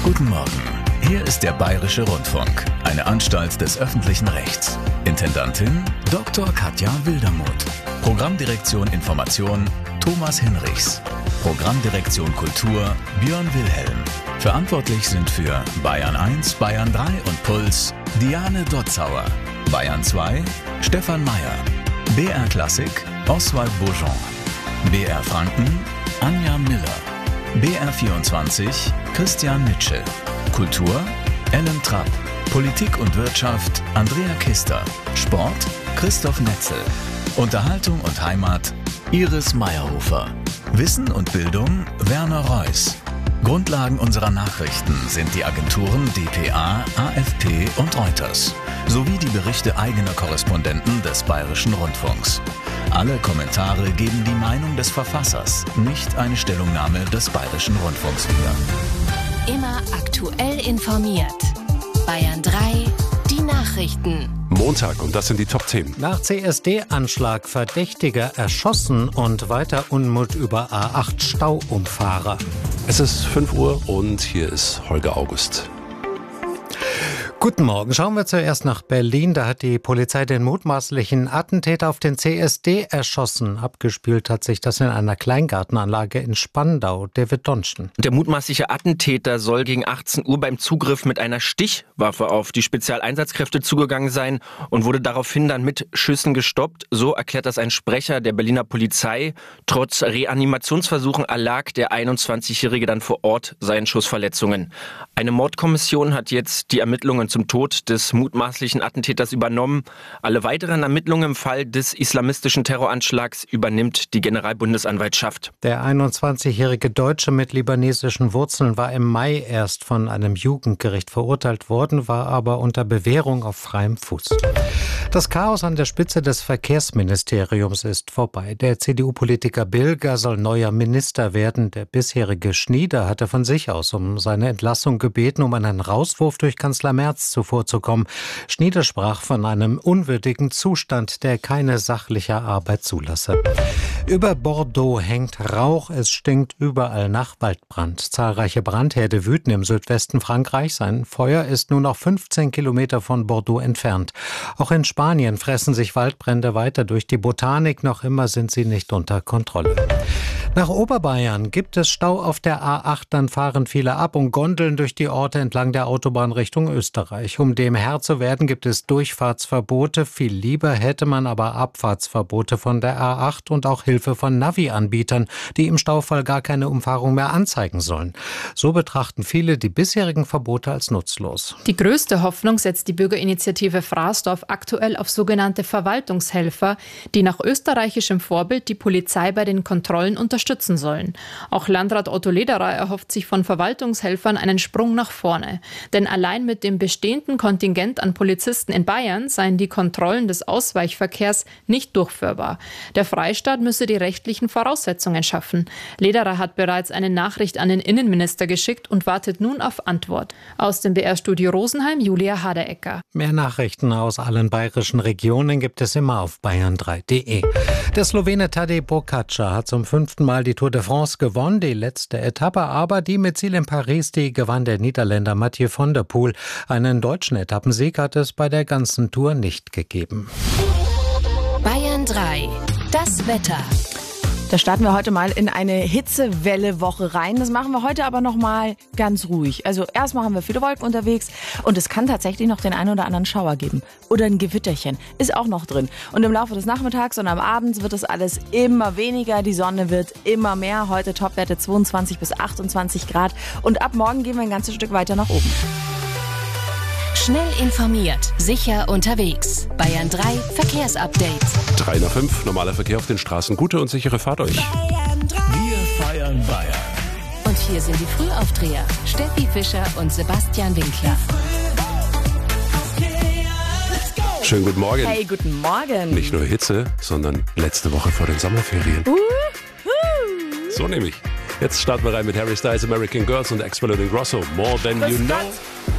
Guten Morgen. Hier ist der Bayerische Rundfunk, eine Anstalt des öffentlichen Rechts. Intendantin Dr. Katja Wildermuth. Programmdirektion Information Thomas Hinrichs. Programmdirektion Kultur Björn Wilhelm. Verantwortlich sind für Bayern 1, Bayern 3 und Puls Diane Dotzauer. Bayern 2 Stefan Meyer. BR Klassik Oswald Beaujean. BR Franken Anja Miller. BR 24 Christian Mitschel. Kultur Ellen Trapp. Politik und Wirtschaft Andrea Kister. Sport Christoph Netzel. Unterhaltung und Heimat Iris Meyerhofer. Wissen und Bildung Werner Reuss. Grundlagen unserer Nachrichten sind die Agenturen dpa, AFP und Reuters sowie die Berichte eigener Korrespondenten des Bayerischen Rundfunks. Alle Kommentare geben die Meinung des Verfassers, nicht eine Stellungnahme des Bayerischen Rundfunks wieder. Immer aktuell informiert. Bayern 3, die Nachrichten. Montag, und das sind die Top-Themen. Nach CSD-Anschlag Verdächtiger erschossen und weiter Unmut über A8-Stauumfahrer. Es ist 5 Uhr und hier ist Holger August. Guten Morgen. Schauen wir zuerst nach Berlin. Da hat die Polizei den mutmaßlichen Attentäter auf den CSD erschossen. Abgespielt hat sich das in einer Kleingartenanlage in Spandau. David Donschen. Der mutmaßliche Attentäter soll gegen 18 Uhr beim Zugriff mit einer Stichwaffe auf die Spezialeinsatzkräfte zugegangen sein und wurde daraufhin dann mit Schüssen gestoppt. So erklärt das ein Sprecher der Berliner Polizei. Trotz Reanimationsversuchen erlag der 21-Jährige dann vor Ort seinen Schussverletzungen. Eine Mordkommission hat jetzt die Ermittlungen zum Tod des mutmaßlichen Attentäters übernommen. Alle weiteren Ermittlungen im Fall des islamistischen Terroranschlags übernimmt die Generalbundesanwaltschaft. Der 21-jährige Deutsche mit libanesischen Wurzeln war im Mai erst von einem Jugendgericht verurteilt worden, war aber unter Bewährung auf freiem Fuß. Das Chaos an der Spitze des Verkehrsministeriums ist vorbei. Der CDU-Politiker Bilger soll neuer Minister werden. Der bisherige Schnieder hatte von sich aus um seine Entlassung gebeten, um einen Rauswurf durch Kanzler Merz zuvorzukommen. Schnieder sprach von einem unwürdigen Zustand, der keine sachliche Arbeit zulasse. Über Bordeaux hängt Rauch, es stinkt überall nach Waldbrand. Zahlreiche Brandherde wüten im Südwesten Frankreichs. Ein Feuer ist nur noch 15 Kilometer von Bordeaux entfernt. Auch in Spanien fressen sich Waldbrände weiter durch die Botanik. Noch immer sind sie nicht unter Kontrolle. Nach Oberbayern gibt es Stau auf der A8, dann fahren viele ab und gondeln durch die Orte entlang der Autobahn Richtung Österreich. Um dem Herr zu werden, gibt es Durchfahrtsverbote. Viel lieber hätte man aber Abfahrtsverbote von der A8 und auch Hilfe von Navi-Anbietern, die im Staufall gar keine Umfahrung mehr anzeigen sollen. So betrachten viele die bisherigen Verbote als nutzlos. Die größte Hoffnung setzt die Bürgerinitiative Fraßdorf aktuell auf sogenannte Verwaltungshelfer, die nach österreichischem Vorbild die Polizei bei den Kontrollen unterstützen sollen. Auch Landrat Otto Lederer erhofft sich von Verwaltungshelfern einen Sprung nach vorne. Denn allein mit dem bestehenden Kontingent an Polizisten in Bayern seien die Kontrollen des Ausweichverkehrs nicht durchführbar. Der Freistaat müsse die rechtlichen Voraussetzungen schaffen. Lederer hat bereits eine Nachricht an den Innenminister geschickt und wartet nun auf Antwort. Aus dem BR-Studio Rosenheim, Julia Haderecker. Mehr Nachrichten aus allen bayerischen Regionen gibt es immer auf bayern3.de. Der Slowene Tadej Pogačar hat zum 5. Mal die Tour de France gewonnen, die letzte Etappe, aber die mit Ziel in Paris, die gewann der Niederländer Mathieu van der Poel. Einen deutschen Etappensieg hat es bei der ganzen Tour nicht gegeben. Bayern 3, das Wetter. Da starten wir heute mal in eine Hitzewelle-Woche rein. Das machen wir heute aber noch mal ganz ruhig. Also erstmal haben wir viele Wolken unterwegs und es kann tatsächlich noch den einen oder anderen Schauer geben. Oder ein Gewitterchen ist auch noch drin. Und im Laufe des Nachmittags und am Abend wird es alles immer weniger. Die Sonne wird immer mehr. Heute Topwerte 22 bis 28 Grad. Und ab morgen gehen wir ein ganzes Stück weiter nach oben. Schnell informiert, sicher unterwegs. Bayern 3 Verkehrsupdate. 3 nach 5, normaler Verkehr auf den Straßen. Gute und sichere Fahrt euch. Wir feiern Bayern. Und hier sind die Frühaufdreher. Steffi Fischer und Sebastian Winkler. Schönen guten Morgen. Hey, guten Morgen. Nicht nur Hitze, sondern letzte Woche vor den Sommerferien. So nämlich. Jetzt starten wir rein mit Harry Styles, American Girls und Exploding Grosso. More Than You Know.